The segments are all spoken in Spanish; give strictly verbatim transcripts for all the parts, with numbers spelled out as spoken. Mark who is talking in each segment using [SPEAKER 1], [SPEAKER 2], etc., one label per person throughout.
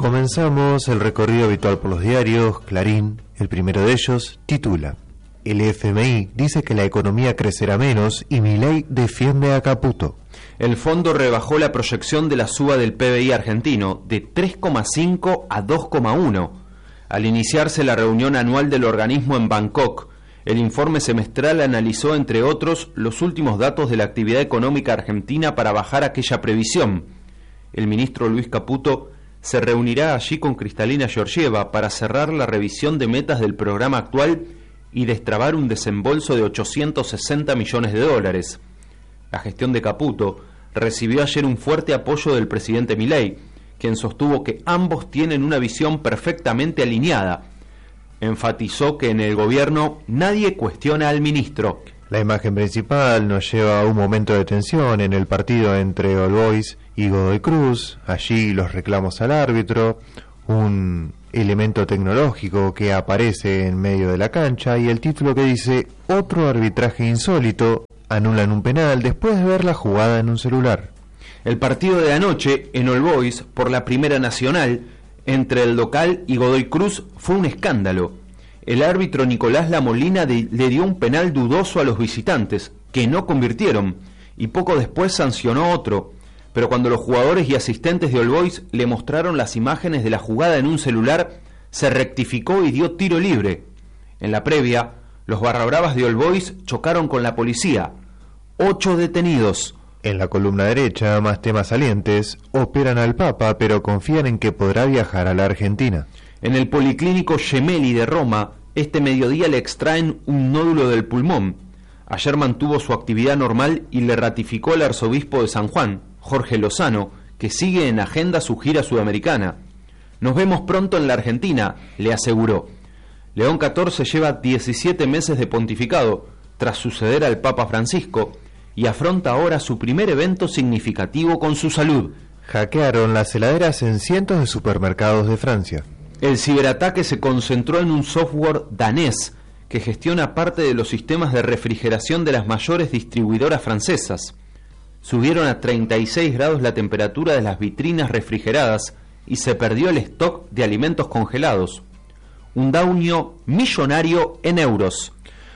[SPEAKER 1] Comenzamos el recorrido habitual por los diarios. Clarín, el primero de ellos, titula: el F M I dice que la economía crecerá menos y Milei defiende a Caputo.
[SPEAKER 2] El fondo rebajó la proyección de la suba del P B I argentino de tres coma cinco a dos coma uno. Al iniciarse la reunión anual del organismo en Bangkok, el informe semestral analizó, entre otros, los últimos datos de la actividad económica argentina para bajar aquella previsión. El ministro Luis Caputo se reunirá allí con Cristalina Georgieva para cerrar la revisión de metas del programa actual y destrabar un desembolso de ochocientos sesenta millones de dólares. La gestión de Caputo recibió ayer un fuerte apoyo del presidente Milei, quien sostuvo que ambos tienen una visión perfectamente alineada. Enfatizó que en el gobierno nadie cuestiona al ministro.
[SPEAKER 1] La imagen principal nos lleva a un momento de tensión en el partido entre All Boys y Godoy Cruz. Allí los reclamos al árbitro, un elemento tecnológico que aparece en medio de la cancha y el título que dice: otro arbitraje insólito, anulan un penal después de ver la jugada en un celular.
[SPEAKER 2] El partido de anoche en All Boys por la Primera Nacional entre el local y Godoy Cruz fue un escándalo. El árbitro Nicolás Lamolina de, le dio un penal dudoso a los visitantes, que no convirtieron, y poco después sancionó otro. Pero cuando los jugadores y asistentes de All Boys le mostraron las imágenes de la jugada en un celular, se rectificó y dio tiro libre. En la previa, los barrabravas de All Boys chocaron con la policía. Ocho detenidos.
[SPEAKER 1] En la columna derecha, más temas salientes: operan al Papa, pero confían en que podrá viajar a la Argentina.
[SPEAKER 2] En el Policlínico Gemelli de Roma, este mediodía le extraen un nódulo del pulmón. Ayer mantuvo su actividad normal y le ratificó el arzobispo de San Juan, Jorge Lozano, que sigue en agenda su gira sudamericana. Nos vemos pronto en la Argentina, le aseguró. León catorce lleva diecisiete meses de pontificado, tras suceder al Papa Francisco, y afronta ahora su primer evento significativo con su salud.
[SPEAKER 1] Hackearon las heladeras en cientos de supermercados de Francia.
[SPEAKER 2] El ciberataque se concentró en un software danés que gestiona parte de los sistemas de refrigeración de las mayores distribuidoras francesas. Subieron a treinta y seis grados la temperatura de las vitrinas refrigeradas y se perdió el stock de alimentos congelados. Un daño millonario en euros.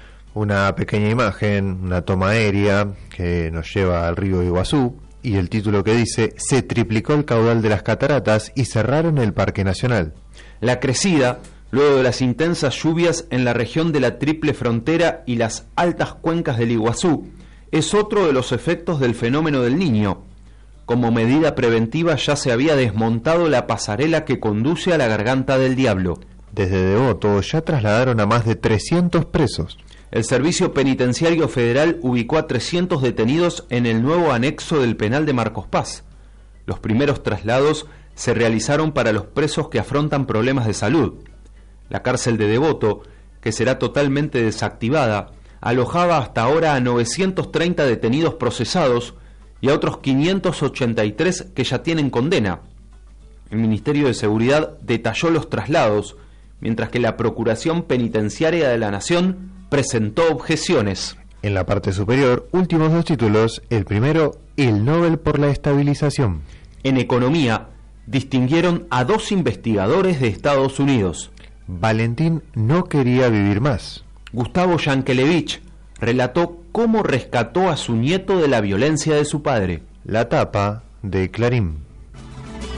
[SPEAKER 1] Una pequeña imagen, una toma aérea que nos lleva al río Iguazú y el título que dice: se triplicó el caudal de las cataratas y cerraron el Parque Nacional.
[SPEAKER 2] La crecida, luego de las intensas lluvias en la región de la Triple Frontera y las altas cuencas del Iguazú, es otro de los efectos del fenómeno del Niño. Como medida preventiva ya se había desmontado la pasarela que conduce a la Garganta del Diablo.
[SPEAKER 1] Desde Devoto ya trasladaron a más de trescientos presos.
[SPEAKER 2] El Servicio Penitenciario Federal ubicó a trescientos detenidos en el nuevo anexo del penal de Marcos Paz. Los primeros traslados se realizaron para los presos que afrontan problemas de salud. La cárcel de Devoto, que será totalmente desactivada, alojaba hasta ahora a novecientos treinta detenidos procesados y a otros quinientos ochenta y tres que ya tienen condena. El Ministerio de Seguridad detalló los traslados, mientras que la Procuración Penitenciaria de la Nación presentó objeciones.
[SPEAKER 1] En la parte superior, últimos dos títulos. El primero, el Nobel por la estabilización.
[SPEAKER 2] En economía, distinguieron a dos investigadores de Estados Unidos.
[SPEAKER 1] Valentín no quería vivir más.
[SPEAKER 2] Gustavo Yankelevich relató cómo rescató a su nieto de la violencia de su padre.
[SPEAKER 1] La tapa de Clarín.